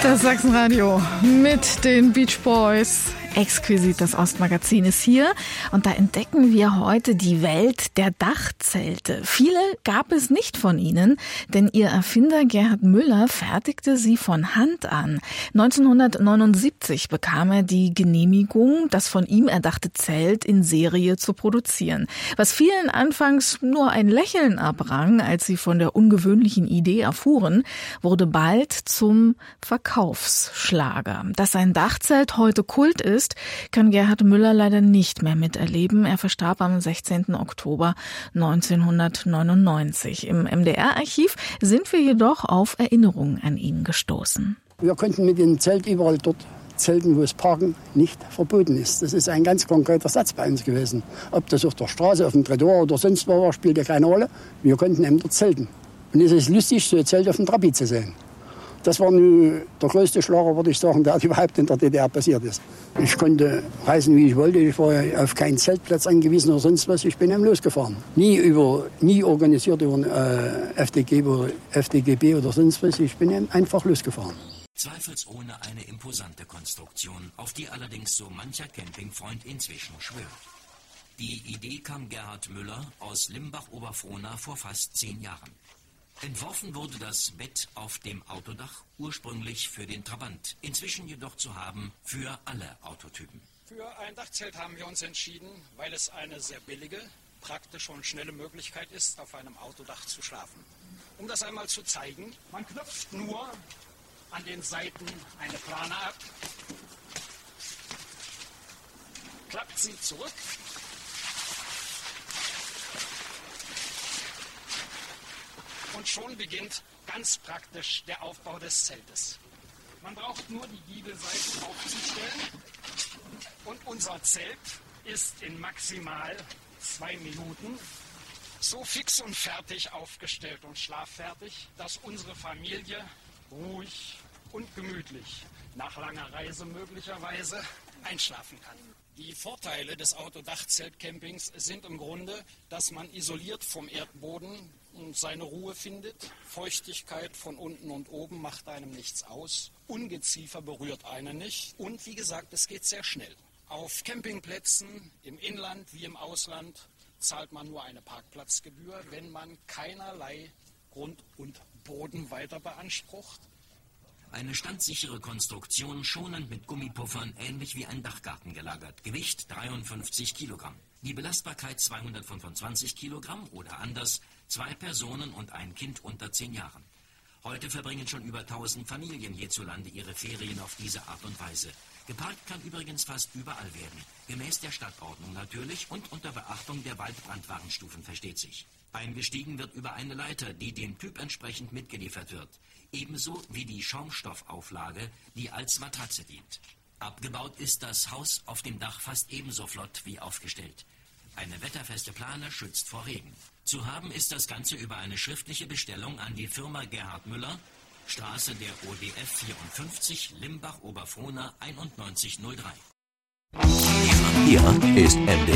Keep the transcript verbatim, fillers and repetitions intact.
Das Sachsenradio mit den Beach Boys. Exquisit, das Ostmagazin ist hier und da entdecken wir heute die Welt der Dachzelte. Viele gab es nicht von ihnen, denn ihr Erfinder Gerhard Müller fertigte sie von Hand an. neunzehnhundertneunundsiebzig bekam er die Genehmigung, das von ihm erdachte Zelt in Serie zu produzieren. Was vielen anfangs nur ein Lächeln abrang, als sie von der ungewöhnlichen Idee erfuhren, wurde bald zum Verkaufsschlager. Dass ein Dachzelt heute Kult ist, kann Gerhard Müller leider nicht mehr miterleben. Er verstarb am sechzehnten Oktober neunzehnhundertneunundneunzig. Im M D R-Archiv sind wir jedoch auf Erinnerungen an ihn gestoßen. Wir konnten mit dem Zelt überall dort zelten, wo es Parken nicht verboten ist. Das ist ein ganz konkreter Satz bei uns gewesen. Ob das auf der Straße, auf dem Trattor oder sonst wo war, spielt ja keine Rolle. Wir konnten eben dort zelten. Und es ist lustig, so ein Zelt auf dem Trabi zu sehen. Das war nun der größte Schlager, würde ich sagen, der überhaupt in der D D R passiert ist. Ich konnte reisen, wie ich wollte. Ich war auf keinen Zeltplatz angewiesen oder sonst was. Ich bin eben losgefahren. Nie, über, nie organisiert über äh, F D G, oder F D G B oder sonst was. Ich bin eben einfach losgefahren. Zweifelsohne eine imposante Konstruktion, auf die allerdings so mancher Campingfreund inzwischen schwört. Die Idee kam Gerhard Müller aus Limbach-Oberfrohna vor fast zehn Jahren. Entworfen wurde das Bett auf dem Autodach ursprünglich für den Trabant, inzwischen jedoch zu haben für alle Autotypen. Für ein Dachzelt haben wir uns entschieden, weil es eine sehr billige, praktische und schnelle Möglichkeit ist, auf einem Autodach zu schlafen. Um das einmal zu zeigen, man knöpft nur an den Seiten eine Plane ab, klappt sie zurück und schon beginnt ganz praktisch der Aufbau des Zeltes. Man braucht nur die Giebelseiten aufzustellen und unser Zelt ist in maximal zwei Minuten so fix und fertig aufgestellt und schlaffertig, dass unsere Familie ruhig und gemütlich, nach langer Reise möglicherweise, einschlafen kann. Die Vorteile des Autodachzeltcampings sind im Grunde, dass man isoliert vom Erdboden seine Ruhe findet. Feuchtigkeit von unten und oben macht einem nichts aus. Ungeziefer berührt einen nicht. Und wie gesagt, es geht sehr schnell. Auf Campingplätzen im Inland wie im Ausland zahlt man nur eine Parkplatzgebühr, wenn man keinerlei Grund und Boden weiter beansprucht. Eine standsichere Konstruktion, schonend mit Gummipuffern, ähnlich wie ein Dachgarten gelagert. Gewicht dreiundfünfzig Kilogramm. Die Belastbarkeit zweihundertfünfundzwanzig Kilogramm oder anders, zwei Personen und ein Kind unter zehn Jahren. Heute verbringen schon über tausend Familien hierzulande ihre Ferien auf diese Art und Weise. Geparkt kann übrigens fast überall werden. Gemäß der Stadtordnung natürlich und unter Beachtung der Waldbrandwarnstufen, versteht sich. Eingestiegen wird über eine Leiter, die dem Typ entsprechend mitgeliefert wird. Ebenso wie die Schaumstoffauflage, die als Matratze dient. Abgebaut ist das Haus auf dem Dach fast ebenso flott wie aufgestellt. Eine wetterfeste Plane schützt vor Regen. Zu haben ist das Ganze über eine schriftliche Bestellung an die Firma Gerhard Müller, Straße der O D F vierundfünfzig, Limbach-Oberfrohna einundneunzig null drei. Hier ist M D